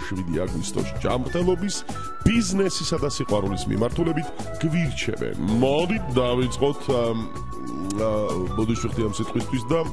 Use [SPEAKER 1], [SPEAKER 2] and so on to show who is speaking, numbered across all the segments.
[SPEAKER 1] 7 აგვისტოს ჯანმრთელობის, ბიზნესისა და სიყვარულის მიმართულებით გვირჩევენ. მოდით დავიწყოთ ბოდიშვიხტი ამ სიტყვისთვის და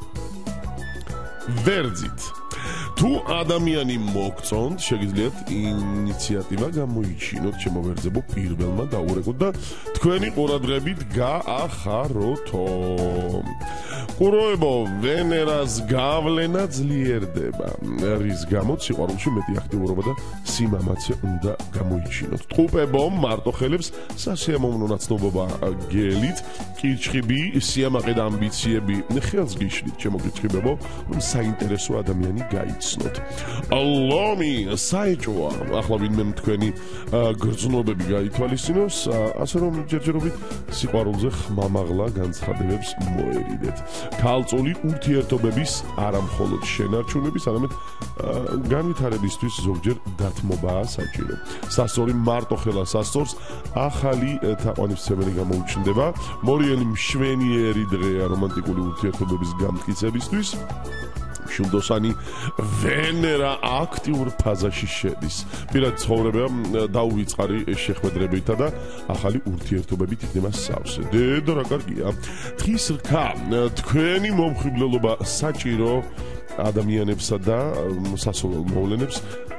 [SPEAKER 1] ვერძით. თუ ადამიანი მოგწონთ, შეგიძლიათ ინიციატივა გამოიჩინოთ, ჩემო ვერძებო, პირველმა დაურეკოთ და თქვენი ყურადღებით გაახაროთო. ყუროებო, ვენერას გავლენა ძლიერდება, რის გამოც სიყვარულში მეტი აქტიურობა და სიმამაცე უნდა გამოიჩინოთ. ტყუპებო, მარტო ხელებს სასიამოვნო ნაცნობობა გელით, კირჩხიბი, სიამაყე და ამბიციები ხელს გიშლით, ჩემო კირჩხიბებო, რომ საინტერესო ადამიანი გაიცნოთ. ალომი, საეჭვოა, ახლა ვინმე თქვენი გრძნობები გაითვალისწინოს, ასე რომ ჯერჯერობით სიყვარულზე ხმამაღლა განცხადებებს მოერიდეთ. ქალწული ურთიერთობების არამხოლოდ შენარჩუნების, არამედ განვითარებისთვის ზოგჯერ დათმობაა საჭირო. სასწორი მარტოხელა სასწორს ახალი თაყვანისმცემელი გამოუჩნდება. მორიელი მშვენიერი დღეა რომანტიკული ურთიერთობების გამტკიცებისთვის. მშვილდოსანი ვენერა აქტიურ ფაზაში შედის. პირად ცხოვრება დაუვიწყარი შეხვედრებითა და ახალი ურთიერთობებით იქნება სავსე. დედო რა კარგია. თხის რქა, თქვენი მომხიბლელობა საჭირო ადამიანებსა და სასურველ მოვლენებს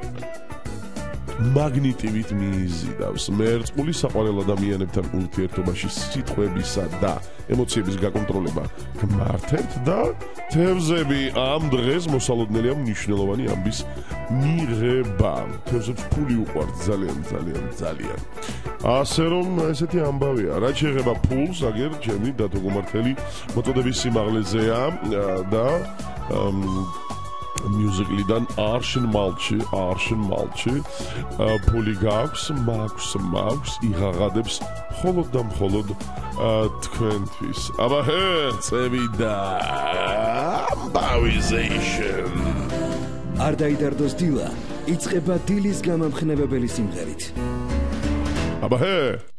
[SPEAKER 1] მაგნიტივით მიიზიდავს. მერწყული საყვარელ ადამიანებთან ურთიერთობაში სიტყვებისა და ემოციების გაკონტროლება გმართებთ და თევზები ამ დღეს მოსალოდნელია მნიშვნელოვანი ამბის მიღება. თევზებს ფული უყვართ ძალიან. ასე რომ ესეთი ამბავია. რაც შეეხება ფულს, აგერ ჩემი დათო გუმართელი მოწოდების სიმაღლეზეა და მიუზიკლიდან არშენ მალჩი ფული გაქვს, მაქვს იღაღადებს მხოლოდ და მხოლოდ თქვენთვის. აბა ჰე, წევი და ამბავიზეიშენ.
[SPEAKER 2] არ დაიდარდოს დილა, იწყება დილის გამამხნევებელი სიმღერით.
[SPEAKER 1] აბა ჰე